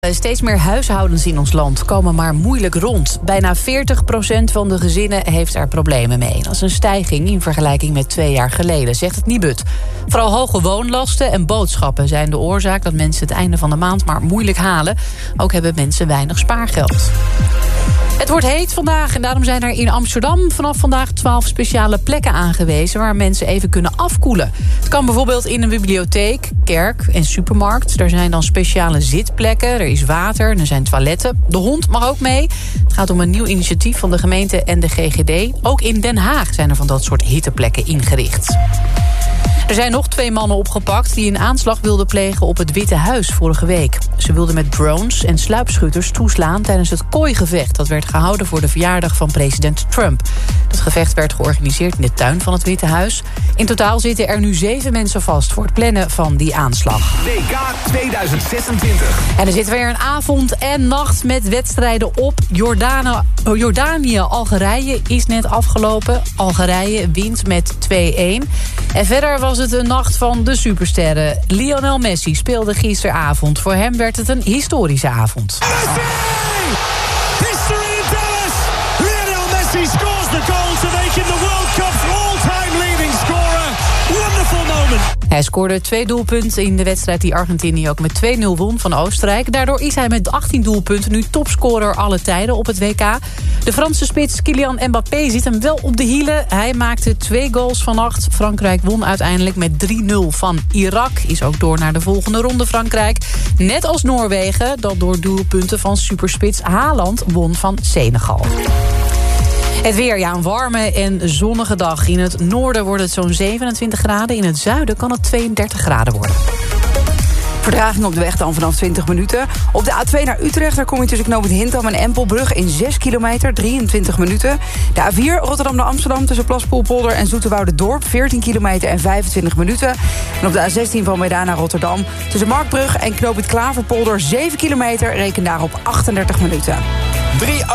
Steeds meer huishoudens in ons land komen maar moeilijk rond. Bijna 40% van de gezinnen heeft er problemen mee. Dat is een stijging in vergelijking met 2 jaar geleden, zegt het Nibud. Vooral hoge woonlasten en boodschappen zijn de oorzaak dat mensen het einde van de maand maar moeilijk halen. Ook hebben mensen weinig spaargeld. Het wordt heet vandaag en daarom zijn er in Amsterdam vanaf vandaag 12 speciale plekken aangewezen waar mensen even kunnen afkoelen. Het kan bijvoorbeeld in een bibliotheek, kerk en supermarkt. Er zijn dan speciale zitplekken, er is water en er zijn toiletten. De hond mag ook mee. Het gaat om een nieuw initiatief van de gemeente en de GGD. Ook in Den Haag zijn er van dat soort hitteplekken ingericht. Er zijn nog 2 mannen opgepakt die een aanslag wilden plegen op het Witte Huis vorige week. Ze wilden met drones en sluipschutters toeslaan tijdens het kooigevecht. Dat werd gehouden voor de verjaardag van president Trump. Het gevecht werd georganiseerd in de tuin van het Witte Huis. In totaal zitten er nu 7 mensen vast voor het plannen van die aanslag. WK 2026. En er zit weer een avond en nacht met wedstrijden op. Jordanië-Algerije is net afgelopen. Algerije wint met 2-1. En verder was het een nacht van de supersterren. Lionel Messi speelde gisteravond. Voor hem werd het een historische avond. Messi! History in Dallas! Lionel Messi scores the goal to make him the World Cup's all-time leading scorer. Wonderful moment. Hij scoorde 2 doelpunten in de wedstrijd die Argentinië ook met 2-0 won van Oostenrijk. Daardoor is hij met 18 doelpunten nu topscorer alle tijden op het WK. De Franse spits Kylian Mbappé zit hem wel op de hielen. Hij maakte 2 goals vannacht. Frankrijk won uiteindelijk met 3-0 van Irak. Is ook door naar de volgende ronde Frankrijk. Net als Noorwegen, dat door doelpunten van superspits Haaland won van Senegal. Het weer, ja, een warme en zonnige dag. In het noorden wordt het zo'n 27 graden. In het zuiden kan het 32 graden worden. Vertraging op de weg dan vanaf 20 minuten. Op de A2 naar Utrecht, daar kom je tussen knooppunt Hintham en Empelbrug in 6 kilometer, 23 minuten. De A4 Rotterdam naar Amsterdam tussen Plaspoelpolder en Zoeterwouderdorp, 14 kilometer en 25 minuten. En op de A16 van Breda naar Rotterdam tussen Markbrug en knooppunt Klaverpolder, 7 kilometer, reken daarop 38 minuten.